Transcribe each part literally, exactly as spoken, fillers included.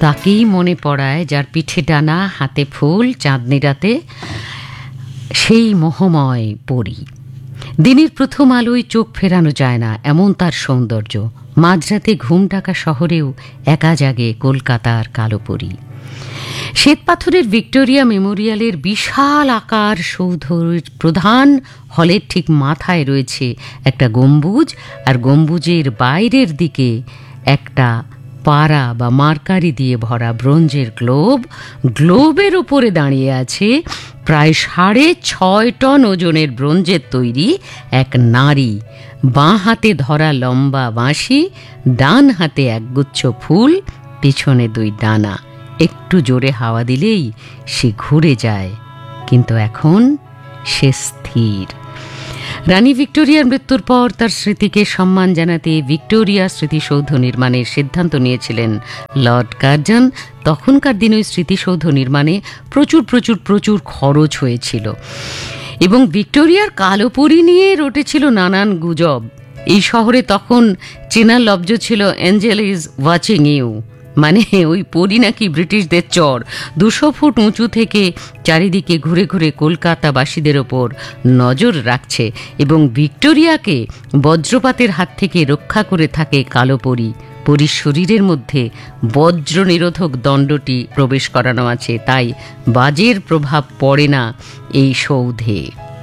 তাকেই মনে পড়ায় যার পিঠে ডানা হাতে ফুল চাঁদনি রাতে, সেই মোহময় পরী। দিনের প্রথম আলোয় চোখ ফেরানো যায় না এমন তার সৌন্দর্য। মাঝরাতে ঘুম ডাকা শহরেও একা জাগে কলকাতার কালো পরী। শ্বেতপাথরের ভিক্টোরিয়া মেমোরিয়ালের বিশাল আকার সৌধের প্রধান হলের ঠিক মাথায় রয়েছে একটা গম্বুজ, আর গম্বুজের বাইরের দিকে একটা পারা বা মার্কারি দিয়ে ভরা ব্রোঞ্জের গ্লোব। গ্লোবের উপরে দাঁড়িয়ে আছে প্রায় সাড়ে ছয় টন ওজনের ব্রোঞ্জের তৈরি এক নারী। বাঁ হাতে ধরা লম্বা বাঁশি, ডান হাতে একগুচ্ছ ফুল, পিছনে দুই ডানা। একটু জোরে হাওয়া দিলেই সে ঘুরে যায়, কিন্তু এখন সে স্থির। রানী ভিক্টোরিয়ার মৃত্যুর পর তার স্মৃতিকে সম্মান জানাতে ভিক্টোরিয়া স্মৃতিসৌধ নির্মাণের সিদ্ধান্ত নিয়েছিলেন লর্ড কার্জন। তখনকার দিনে ওই স্মৃতিসৌধ নির্মাণে প্রচুর প্রচুর প্রচুর খরচ হয়েছিল এবং ভিক্টোরিয়ার কালো পরী নিয়ে রটেছিল নানান গুজব। এই শহরে তখন চেনা লব্জ ছিল এঞ্জেল ইজ ওয়াচিং ইউ, মানে ওই পরী নাকি ব্রিটিশদের চর। দুশো ফুট উঁচু থেকে চারিদিকে ঘুরে ঘুরে কলকাতাবাসীদের ওপর নজর রাখছে এবং ভিক্টোরিয়াকে বজ্রপাতের হাত থেকে রক্ষা করে থাকে কালো পরী। পরীর শরীরের মধ্যে বজ্র নিরোধক দণ্ডটি প্রবেশ করানো আছে, তাই বাজের প্রভাব পড়ে না এই সৌধে।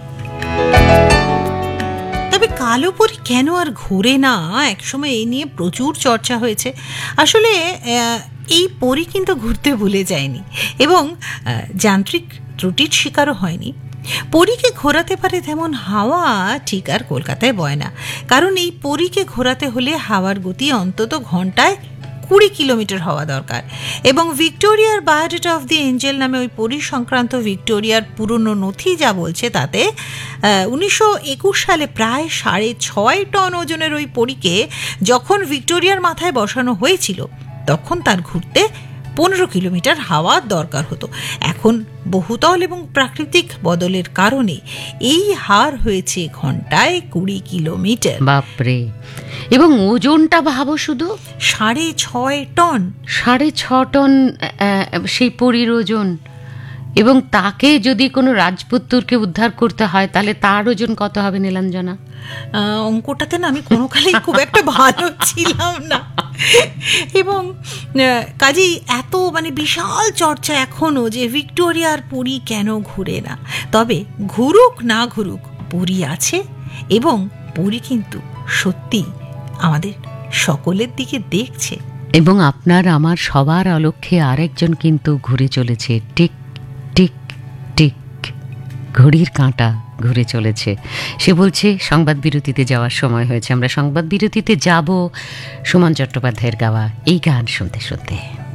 তবে কালো পরী কেন আর ঘোরে না, একসময় এই নিয়ে প্রচুর চর্চা হয়েছে। আসলে এই পরী কিন্তু ঘুরতে ভুলে যায়নি এবং যান্ত্রিক ত্রুটির শিকারও হয়নি। পরীকে ঘোরাতে পারে তেমন হাওয়া ঠিক আর কলকাতায় বয় না, কারণ এই পরীকে ঘোরাতে হলে হাওয়ার গতি অন্তত ঘন্টায় কুড়ি কিলোমিটার হওয়া দরকার। এবং ভিক্টোরিয়ার বায়োডেটা অফ দি এঞ্জেল নামে ওই পরী সংক্রান্ত ভিক্টোরিয়ার পুরনো নথি যা বলছে তাতে উনিশশো একুশ সালে প্রায় সাড়ে ছয় টন ওজনের ওই পরীকে যখন ভিক্টোরিয়ার মাথায় বসানো হয়েছিল তখন তার ঘুরতে পনেরো কিলোমিটার হাওয়ার দরকার হতো। এখন বহুতল এবং প্রাকৃতিক বদলের কারণে এই হার হয়েছে ঘন্টায় কুড়ি কিলোমিটার। বাপরে! এবং ওজনটা ভাবো শুধু, সাড়ে ছয় টন সাড়ে ছ টন সেই পরীর ওজন। এবং তাকে যদি কোনো রাজপুত্রকে উদ্ধার করতে হয় তাহলে তার ওজন কত হবে নীলাঞ্জনা? অঙ্কটাতে না আমি কোনো কালেই খুব একটা ভালো ছিলাম না, এবং কাজেই এত মানে বিশাল চর্চা এখনো যে ভিক্টোরিয়ার পরী কেন ঘুরে না। তবে ঘুরুক না ঘুরুক, পরী আছে এবং পরী কিন্তু সত্যি আমাদের সকলের দিকে দেখছে। এবং আপনার আমার সবার অলক্ষ্যে আরেকজন কিন্তু ঘুরে চলেছে, টিক টিক টিক, ঘড়ির কাঁটা ঘুরে চলেছে। সে বলছে সংবাদ বিরতিতে যাওয়ার সময় হয়েছে। আমরা সংবাদ বিরতিতে যাব সুমন চট্টোপাধ্যায়ের গাওয়া এই গান শুনতে শুনতে।